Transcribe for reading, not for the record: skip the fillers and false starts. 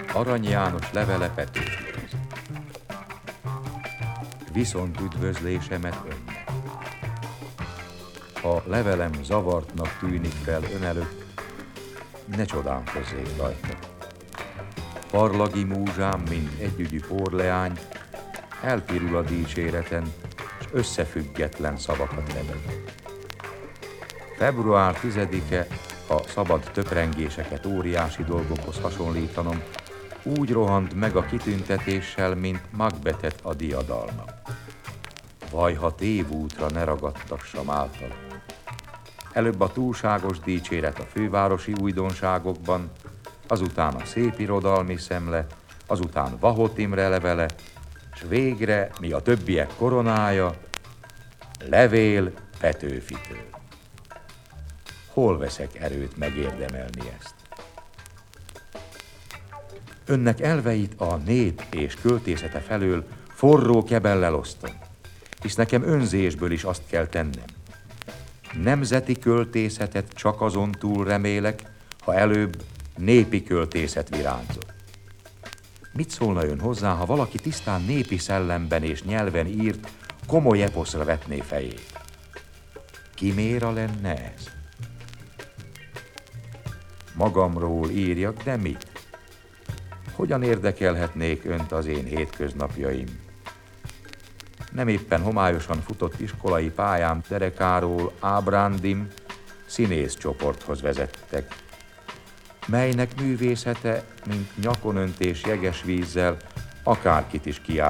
Arany János levele Petőfihez. Viszont üdvözlésemet önnek. Ha levelem zavartnak tűnik fel ön előtt, ne csodálkozzék rajta. Parlagi múzsám, mint együgyű porleány, elpirul a dicséreten, s összefüggetlen szavakat lebeg. Február 10-e, ha szabad töprengéseket óriási dolgokhoz hasonlítanom, úgy rohant meg a kitüntetéssel, mint Macbethet a diadalnak. Vaj, ha tévútra ne ragadtassam által. Előbb a túlságos dicséret a fővárosi újdonságokban, azután a szép irodalmi szemle, azután Vahot Imre levele, s végre, mi a többiek koronája, levél Petőfitől. Hol veszek erőt megérdemelni ezt? Önnek elveit a nép és költészete felől forró kebellel osztom, hisz nekem önzésből is azt kell tennem. Nemzeti költészetet csak azon túl remélek, ha előbb népi költészet virágzol. Mit szólna ön hozzá, ha valaki tisztán népi szellemben és nyelven írt, komoly eposzra vetné fejét? Kiméra lenne ez? Magamról írjak, de mit? Hogyan érdekelhetnék önt az én hétköznapjaim? Nem éppen homályosan futott iskolai pályám derekáról Ábrándim színészcsoporthoz vezettek, melynek művészete, mint nyakonöntés jeges vízzel, akárkit is kiáll.